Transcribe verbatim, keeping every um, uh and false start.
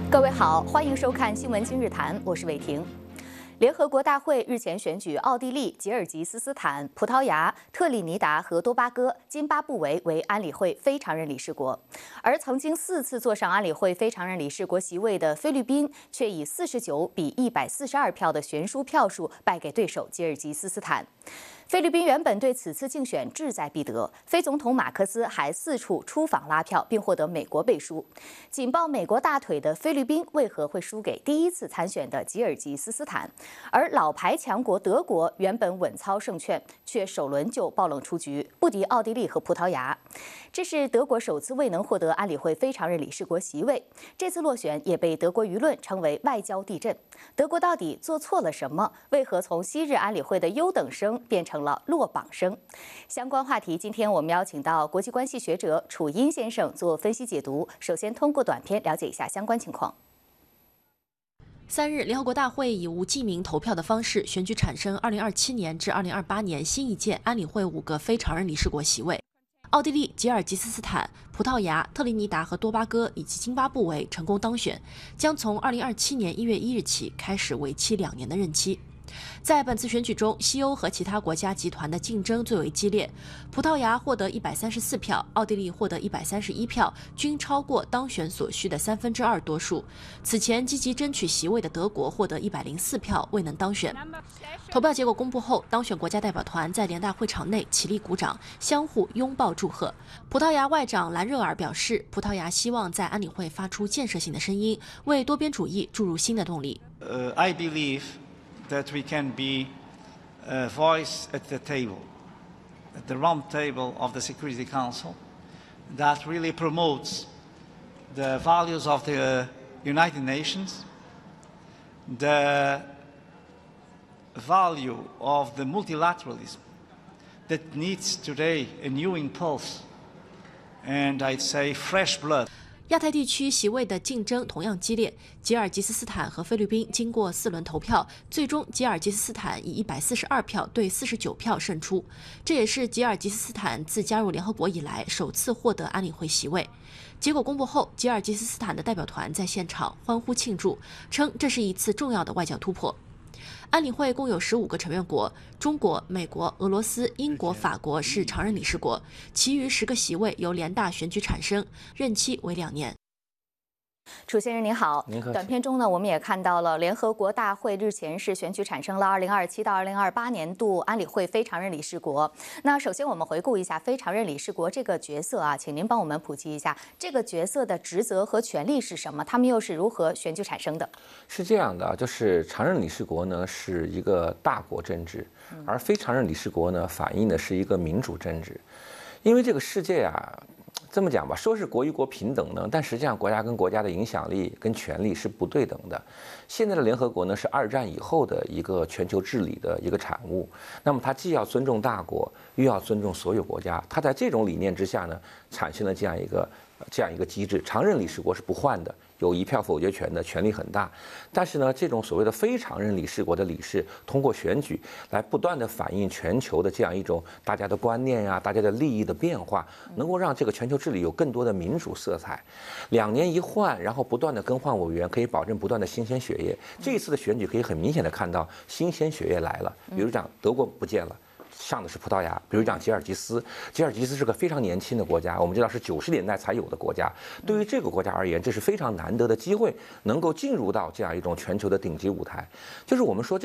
各位好，欢迎收看《新闻今日谈》，我是伟婷。联合国大会日前选举奥地利、吉尔吉斯斯坦、葡萄牙、特立尼达和多巴哥、津巴布韦为安理会非常任理事国，而曾经四次坐上安理会非常任理事国席位的菲律宾，却以四十九比一百四十二票的悬殊票数败给对手吉尔吉斯斯坦。菲律宾原本对此次竞选志在必得，菲总统马克思还四处出访拉票，并获得美国背书。紧抱美国大腿的菲律宾为何会输给第一次参选的吉尔吉斯斯坦？而老牌强国德国原本稳操胜券，却首轮就爆冷出局，不敌奥地利和葡萄牙。这是德国首次未能获得安理会非常任理事国席位，这次落选也被德国舆论称为外交地震。德国到底做错了什么？为何从昔日安理会的优等生变成了落榜生？相关话题，今天我们邀请到国际关系学者楚英先生做分析解读。首先通过短片了解一下相关情况。 三日，联合国大会以无记名投票的方式选举产生二零二七年至二零二八年新一届安理会五个非常任理事国席位。奥地利、吉尔吉斯斯坦、葡萄牙、特立尼达和多巴哥以及津巴布韦成功当选，将从二零二七年一月一日起开始为期两年的任期。在本次选举中，西欧和其他国家集团的竞争最为激烈。葡萄牙获得一百三十四票，奥地利获得一百三十一票，均超过当选所需的三分之二多数。此前积极争取席位的德国获得一百零四票，未能当选。投票结果公布后，当选国家代表团在联大会场内起立鼓掌，相互拥抱祝贺。葡萄牙外长兰热尔表示，葡萄牙希望在安理会发出建设性的声音，为多边主义注入新的动力。 Uh, I believe that we can be a voice at the table, at the round table of the Security Council, that really promotes the values of the United Nations, the value of the multilateralism that needs today a new impulse, and I'd say fresh blood. 亚太地区席位的竞争同样激烈，吉尔吉斯斯坦和菲律宾经过四轮投票，最终吉尔吉斯斯坦以一百四十二票对四十九票胜出，这也是吉尔吉斯斯坦自加入联合国以来首次获得安理会席位。结果公布后，吉尔吉斯斯坦的代表团在现场欢呼庆祝，称这是一次重要的外交突破。安理会共有十五个成员国，中国、美国、俄罗斯、英国、法国是常任理事国，其余十个席位由联大选举产生，任期为两年。 楚先生您好， 您好。 短片中呢，我们也看到了联合国大会日前是选举产生了二零二七到二零二八年度安理会非常任理事国。那首先我们回顾一下非常任理事国这个角色啊，请您帮我们普及一下这个角色的职责和权利是什么，他们又是如何选举产生的？ 是这样的啊，就是常任理事国呢是一个大国政治，而非常任理事国呢反映的是一个民主政治，因为这个世界啊。这么讲吧，说是国与国平等呢，但实际上国家跟国家的影响力跟权力是不对等的。现在的联合国呢是二战以后的一个全球治理的一个产物，那么它既要尊重大国，又要尊重所有国家。它在这种理念之下呢，产生了这样一个这样一个机制。常任理事国是不换的，有一票否决权的，权力很大。但是呢，这种所谓的非常任理事国的理事，通过选举来不断的反映全球的这样一种大家的观念呀、大家的利益的变化，能够让这个全球治理有更多的民主色彩。两年一换，然后不断的更换委员，可以保证不断的新鲜血液。这一次的选举可以很明显的看到新鲜血液来了，比如讲德国不见了。上的是葡萄牙，比如讲吉尔吉斯，吉尔吉斯是个非常年轻的国家，我们知道是九十年代才有的国家。对于这个国家而言，这是非常难得的机会，能够进入到这样一种全球的顶级舞台。就是我们说这。